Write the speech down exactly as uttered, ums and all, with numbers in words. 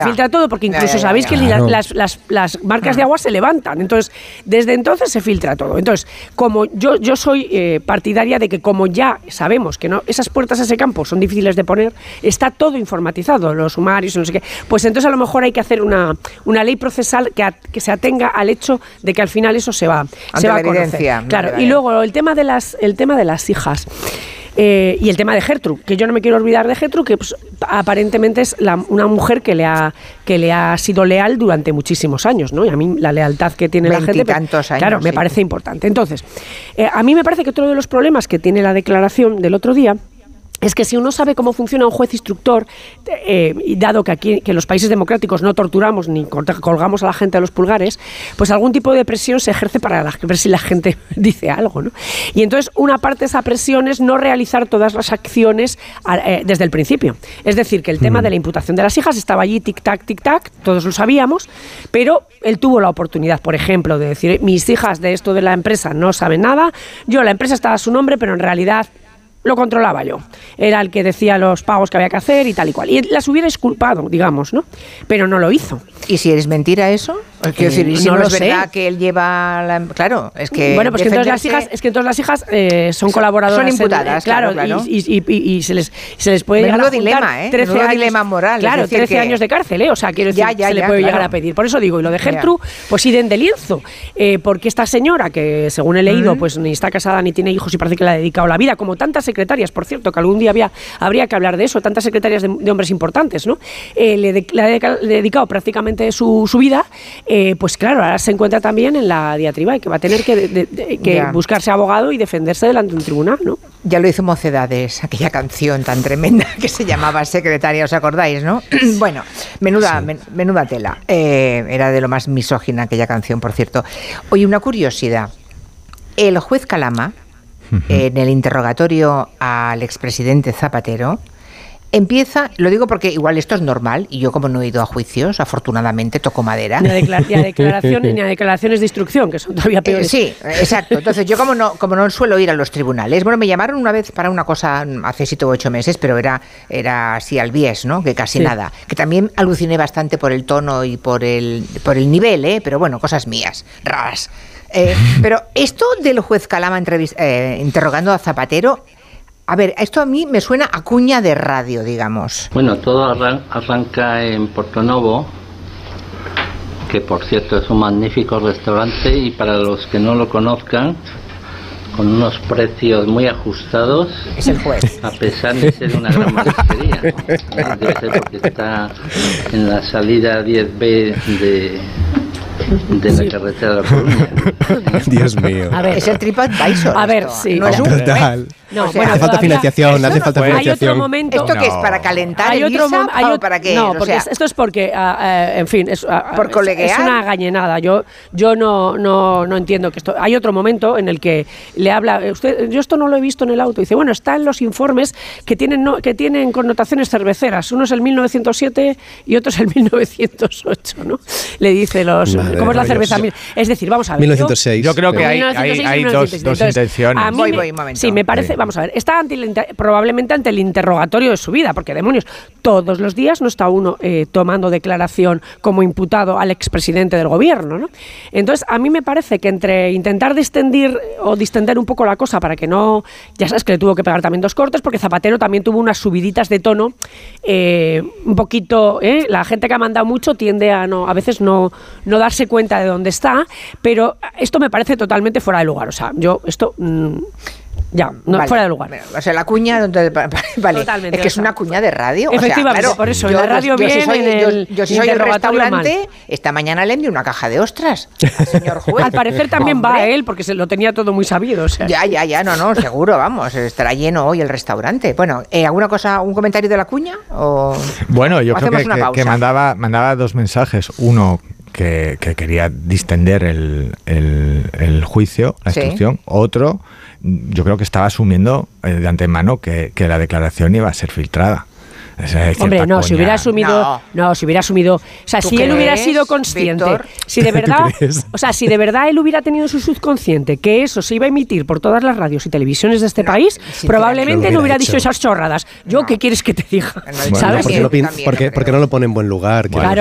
Filtra todo porque incluso ya, ya, ya, sabéis que claro. las, las, las marcas de agua se levantan. Entonces, desde entonces se filtra todo. Entonces, como yo, yo soy eh, partidaria de que como ya sabemos que no esas puertas a ese campo son difíciles de poner, está todo informatizado, los sumarios, no sé qué. Pues entonces a lo mejor hay que hacer una, una ley procesal que, a, que se atenga al hecho de que al final eso se va, Ante se va la a conocer. Evidencia. Claro, vale, vale. Y luego el tema de las, el tema de las hijas. Eh, y el tema de Gertrude, que yo no me quiero olvidar de Gertrude, que pues, aparentemente es la, una mujer que le ha que le ha sido leal durante muchísimos años, ¿no? Y a mí la lealtad que tiene la gente, tantos años, claro, me sí. parece importante. Entonces, eh, a mí me parece que otro de los problemas que tiene la declaración del otro día es que si uno sabe cómo funciona un juez instructor, eh, y dado que aquí que en los países democráticos no torturamos ni colgamos a la gente a los pulgares, pues algún tipo de presión se ejerce para la, ver si la gente dice algo, ¿no? Y entonces una parte de esa presión es no realizar todas las acciones eh, desde el principio. Es decir, que el tema de la imputación de las hijas estaba allí, tic-tac, tic-tac, todos lo sabíamos, pero él tuvo la oportunidad, por ejemplo, de decir, mis hijas de esto de la empresa no saben nada, yo, la empresa estaba a su nombre, pero en realidad lo controlaba yo. Era el que decía los pagos que había que hacer y tal y cual. Y las hubiera exculpado, digamos, ¿no? Pero no lo hizo. ¿Y si es mentira eso? Quiero eh, decir, ¿y si no, no, lo es verdad sé. que él lleva la... Claro, es que... Bueno, pues defenderse... que entonces las hijas, es que entonces las hijas eh, son colaboradoras. Son imputadas, en, eh, claro, claro, claro. Y, y, y, y se les se les puede Menudo llegar a juntar dilema, ¿eh? trece Menudo años, dilema moral. Claro, es decir trece que... años de cárcel, ¿eh? O sea, quiero decir, ya, ya, se ya, le puede claro. llegar a pedir. Por eso digo, y lo de Gertrude, yeah. pues idem de lienzo. Eh, porque esta señora, que según he leído, mm. pues ni está casada ni tiene hijos y parece que le ha dedicado la vida, como tantas secretarias, por cierto, que algún día había, habría que hablar de eso, tantas secretarias de, de hombres importantes, ¿no? Eh, le, de, le, ha de, le ha dedicado prácticamente su, su vida, eh, pues claro, ahora se encuentra también en la diatriba y que va a tener que, de, de, de, que buscarse abogado y defenderse delante de un tribunal, ¿no? Ya lo hizo Mocedades, aquella canción tan tremenda que se llamaba Secretaria, ¿os acordáis, no? Bueno, menuda, sí. men, menuda tela. Eh, era de lo más misógina aquella canción, por cierto. Oye, una curiosidad. El juez Calama, uh-huh. en el interrogatorio al expresidente Zapatero, empieza, lo digo porque igual esto es normal, y yo como no he ido a juicios, afortunadamente toco madera. Ni a, declar- ni a, declaración, ni a declaraciones de instrucción, que son todavía peores. Eh, sí, exacto. Entonces yo como no, como no suelo ir a los tribunales, bueno, me llamaron una vez para una cosa hace siete u ocho meses, pero era, era así al bies, ¿no? Que casi sí. nada. Que también aluciné bastante por el tono y por el, por el nivel, ¿eh? Pero bueno, cosas mías, raras. Eh, pero esto del juez Calama entrevist- eh, interrogando a Zapatero... A ver, esto a mí me suena a cuña de radio, digamos. Bueno, todo arran- arranca en Portonovo, que por cierto es un magnífico restaurante y para los que no lo conozcan, con unos precios muy ajustados. Es el juez. A pesar de ser una gran marisquería, ¿no? Debe ser porque está en la salida diez be de... de la carretera de la Coruña. Dios mío. A ver, es el TripAdvisor. A ver, esto. sí. No es un Total. No, o sea, bueno, hace falta financiación, hace falta hay financiación. otro momento. ¿Esto no. qué es? ¿Para calentar hay el otro guisa, mom- hay o ot- para qué? No, o porque sea, esto es porque, uh, uh, en fin, es, uh, ¿por es, coleguear? es una gañenada. Yo, yo no, no, no entiendo que esto. Hay otro momento en el que le habla. Usted, yo esto no lo he visto en el auto. Dice, bueno, está en los informes que tienen, no, que tienen connotaciones cerveceras. Uno es el mil novecientos siete y otro es el mil novecientos ocho, ¿no? Le dice los. Madre ¿Cómo es la cerveza? Dios. Es decir, vamos a ver. mil novecientos seis. Yo creo que Yo, hay, hay, hay dos, dos Entonces, intenciones. a mí Voy, me- voy, un momento. Sí, me parece, Sí. vamos a ver, está ante el inter- probablemente ante el interrogatorio de su vida, porque demonios, todos los días no está uno eh, tomando declaración como imputado al expresidente del gobierno, ¿no? Entonces, a mí me parece que entre intentar distender o distender un poco la cosa para que no, ya sabes que le tuvo que pegar también dos cortes, porque Zapatero también tuvo unas subiditas de tono, eh, un poquito, ¿eh? La gente que ha mandado mucho tiende a no, a veces no, no darse cuenta de dónde está, pero esto me parece totalmente fuera de lugar, o sea, yo esto mmm, ya, no, vale. fuera de lugar. O sea, la cuña, donde, vale, Totalmente, es que es una cuña de radio. O sea, efectivamente, claro, por eso, yo, en la radio yo, bien, yo si soy, en el yo, yo si soy el interrogatorio restaurante, mal. esta mañana le envié una caja de ostras al señor juez. Al parecer también Hombre. va a él, porque se lo tenía todo muy sabido. O sea. Ya, ya, ya, no, no, seguro, vamos, estará lleno hoy el restaurante. Bueno, eh, ¿alguna cosa, un comentario de la cuña? O, Bueno, yo o creo hacemos que, una que, pausa? que mandaba, mandaba dos mensajes. Uno, que, que quería distender el, el, el juicio, la Sí. instrucción. Otro, yo creo que estaba asumiendo eh, de antemano que, que la declaración iba a ser filtrada. Hombre, no, si hubiera asumido, no. no, si hubiera asumido, o sea, si él hubiera sido consciente, Víctor? si de verdad, o sea, si de verdad él hubiera tenido su subconsciente que eso se iba a emitir por todas las radios y televisiones de este no, país, probablemente no hubiera hecho. dicho esas chorradas. Yo, no. ¿qué quieres que te diga? Bueno, ¿sabes? Porque, lo, porque, porque no lo pone en buen lugar. Claro.